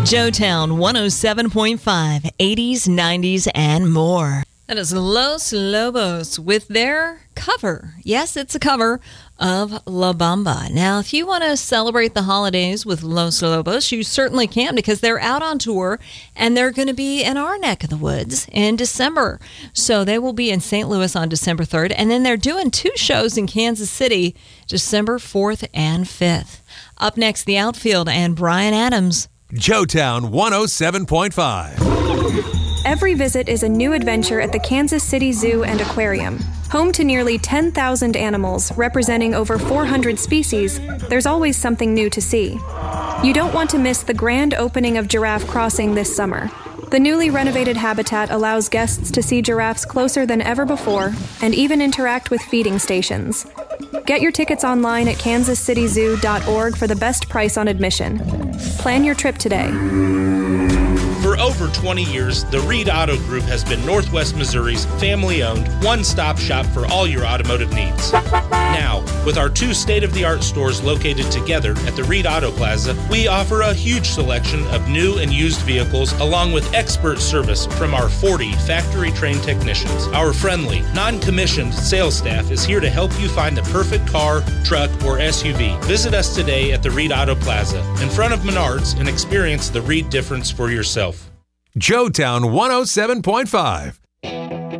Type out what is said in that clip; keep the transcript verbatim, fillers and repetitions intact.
Joetown one oh seven point five, eighties, nineties, and more. That is Los Lobos with their cover. Yes, it's a cover of La Bamba. Now, if you want to celebrate the holidays with Los Lobos, you certainly can, because they're out on tour and they're going to be in our neck of the woods in December. So they will be in Saint Louis on December third, and then they're doing two shows in Kansas City, December fourth and fifth. Up next, The Outfield and Bryan Adams. Joetown one oh seven point five. Every visit is a new adventure at the Kansas City Zoo and Aquarium. Home to nearly ten thousand animals representing over four hundred species, there's always something new to see. You don't want to miss the grand opening of Giraffe Crossing this summer. The newly renovated habitat allows guests to see giraffes closer than ever before and even interact with feeding stations. Get your tickets online at kansas city zoo dot org for the best price on admission. Plan your trip today. For over twenty years, the Reed Auto Group has been Northwest Missouri's family-owned, one-stop shop for all your automotive needs. Now, with our two state-of-the-art stores located together at the Reed Auto Plaza, we offer a huge selection of new and used vehicles along with expert service from our forty factory-trained technicians. Our friendly, non-commissioned sales staff is here to help you find the perfect car, truck, or S U V. Visit us today at the Reed Auto Plaza in front of Menards and experience the Reed difference for yourself. Joetown one oh seven point five.